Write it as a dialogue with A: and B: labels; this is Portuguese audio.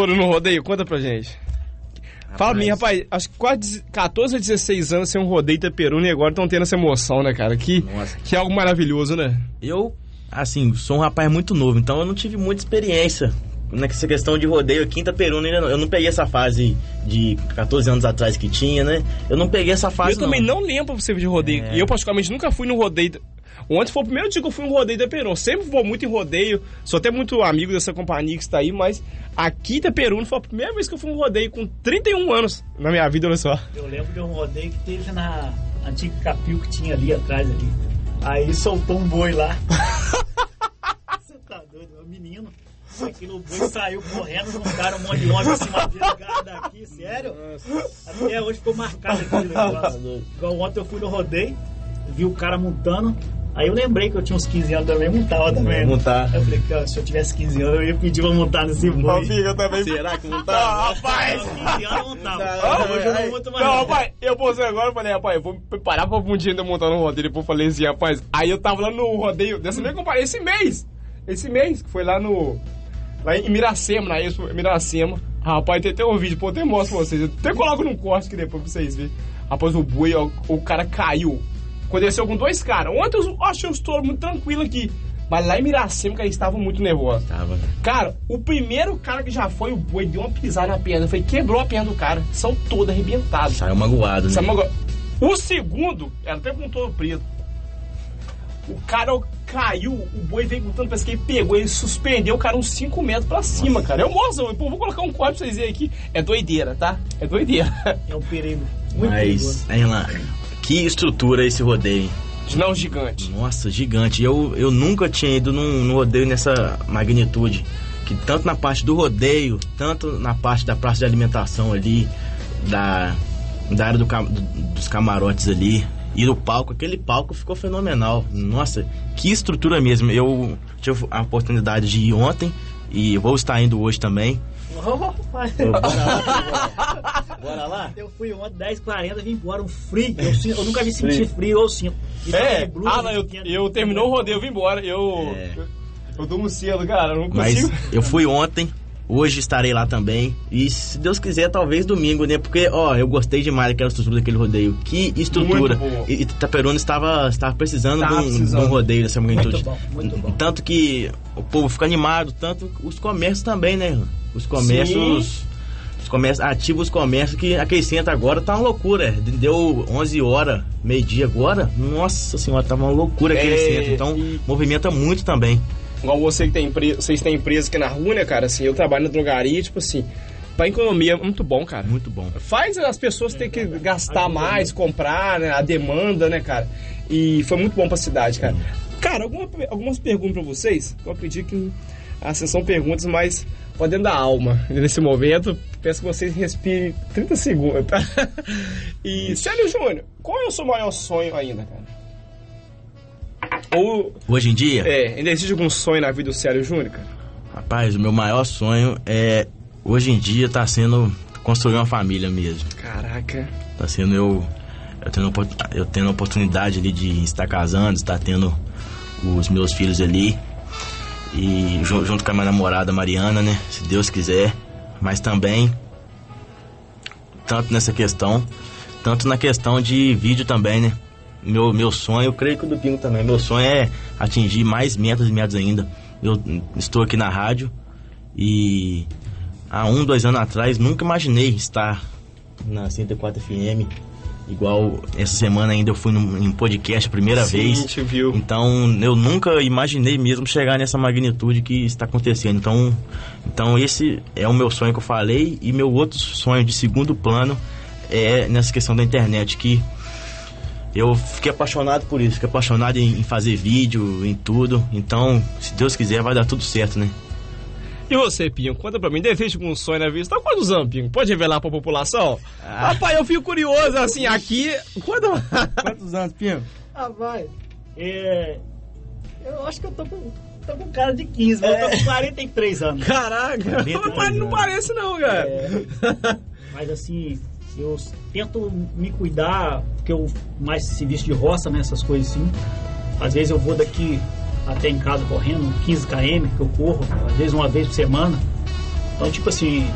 A: foram no rodeio? Conta pra gente. Fala pra mim, rapaz, acho que quase 14 a 16 anos sem um rodeio Itaperuna e agora estão tendo essa emoção, né, cara? Que é algo maravilhoso, né?
B: Eu, assim, sou um rapaz muito novo, então eu não tive muita experiência nessa questão de rodeio aqui em Itaperuna. Eu não peguei essa fase de 14 anos atrás que tinha, né? Eu não peguei essa fase,
A: eu também não lembro você de rodeio. E eu, particularmente, nunca fui no rodeio. Ontem foi o primeiro dia que eu fui no rodeio da Itaperuna. Sempre vou muito em rodeio, sou até muito amigo dessa companhia que está aí, mas aqui da Itaperuna foi a primeira vez que eu fui no rodeio com 31 anos na minha vida, olha só.
C: Eu lembro de um rodeio que teve na antiga Capil que tinha ali atrás ali. Aí soltou um boi lá. Você tá doido, é um menino. Aquilo, o boi saiu correndo, montaram um monte de homem em cima dele, cara daqui, sério? Até hoje ficou marcado aquele negócio. Igual ontem eu fui no rodeio, vi o cara montando. Aí eu lembrei que eu tinha uns 15 anos também, montava também.
B: Montar.
C: Eu falei, cara, se eu tivesse 15 anos, eu ia pedir pra montar nesse boi.
A: Eu também.
B: Será que montava?
A: Rapaz!
C: 15 anos eu montava. Hoje eu não monto mais.
A: Não, rapaz, eu postei agora e falei, rapaz, eu vou preparar pra um dia ainda montar no rodeio. Depois eu falei assim, rapaz, aí eu tava lá no rodeio, dessa mesma companhia, esse mês, que foi lá em Miracema, na Expo Miracema. Rapaz, tem até um vídeo, pô, até mostro pra vocês. Eu até coloco num corte aqui depois pra vocês verem. Rapaz, o boi, ó, o cara caiu. Aconteceu com 2 caras. Ontem eu achei o estouro muito tranquilo aqui. Mas lá em Miracema, cara, eles estavam muito nervosos. Cara, o primeiro cara que já foi, o boi deu uma pisada na perna. Foi, quebrou a perna do cara. São todos arrebentados.
B: Saiu magoado, né?
A: O segundo, era até com um touro preto. O cara caiu, o boi veio gritando, parece que ele pegou, ele suspendeu o cara uns 5 metros pra cima, cara. Eu mostro, vou colocar um corte pra vocês verem aqui. É doideira, tá? É doideira.
C: É um perigo muito perigoso.
B: Aí lá, que estrutura esse rodeio?
A: Não, gigante.
B: Nossa, gigante. Eu nunca tinha ido num rodeio nessa magnitude. Que tanto na parte do rodeio, tanto na parte da praça de alimentação ali, da área dos camarotes ali, e do palco, aquele palco ficou fenomenal. Nossa, que estrutura mesmo. Eu tive a oportunidade de ir ontem e vou estar indo hoje também.
C: Bora lá? Eu fui ontem, 10h40, vim embora, um frio. Eu nunca vi sentir frio, eu sinto.
A: Eu terminou o rodeio, eu vim embora. Eu durmo cedo, cara, eu não consigo.
B: Mas eu fui ontem, hoje estarei lá também. E se Deus quiser, talvez domingo, né? Porque, eu gostei demais daquela estrutura daquele rodeio. Que estrutura. E Itaperuna estava precisando de um rodeio dessa magnitude.
C: Muito bom.
B: Tanto que o povo fica animado, tanto os comércios também, né? Os comércios ativos, os comércios que acrescenta agora, tá uma loucura. Deu 11 horas, meio-dia agora. Nossa senhora, tá uma loucura aquele centro. Então, movimenta muito também.
A: Igual você que tem vocês têm empresa aqui na rua, né, cara? Assim, eu trabalho na drogaria, tipo assim, pra economia é muito bom, cara.
B: Muito bom.
A: Faz as pessoas terem que gastar mais, comprar, né? A demanda, né, cara? E foi muito bom pra cidade, cara. Cara, algumas perguntas pra vocês. Eu acredito que são perguntas mais pra dentro da alma. Nesse momento, peço que vocês respirem 30 segundos, tá? E, Célio Júnior, qual é o seu maior sonho ainda, cara?
B: Hoje em dia?
A: Ainda existe algum sonho na vida do Célio Júnior, cara?
B: Rapaz, o meu maior sonho hoje em dia tá sendo construir uma família mesmo.
A: Caraca.
B: Tá sendo eu tendo a oportunidade ali de estar casando, estar tendo os meus filhos ali. E junto com a minha namorada Mariana, né? Se Deus quiser. Mas também, tanto nessa questão, tanto na questão de vídeo também, né? Meu sonho, eu creio que o do Pingo também, meu sonho é atingir mais metas e metas ainda. Eu estou aqui na rádio e há 2 anos atrás nunca imaginei estar na 104 FM. Igual essa semana ainda eu fui em podcast a primeira vez.
A: Sim, te viu.
B: Então eu nunca imaginei mesmo chegar nessa magnitude que está acontecendo. Então esse é o meu sonho que eu falei. E meu outro sonho de segundo plano é nessa questão da internet, que eu fiquei apaixonado por isso. Fiquei apaixonado em fazer vídeo, em tudo. Então, se Deus quiser, vai dar tudo certo, né?
A: E você, Pinho, conta pra mim, deseja algum sonho na vida? Você tá com quantos anos, Pinho? Pode revelar pra população? Rapaz, eu fico curioso, assim, aqui...
B: Quantos anos, Pinho?
C: Vai. Eu acho que eu tô com cara de 15, mas eu tô com 43 anos.
A: Caraca, não parece não, cara.
C: Mas assim, eu tento me cuidar, porque eu mais serviço de roça, né, essas coisas assim. Às vezes eu vou daqui até em casa correndo 15 km que eu corro, às vezes uma vez por semana. Então, tipo assim,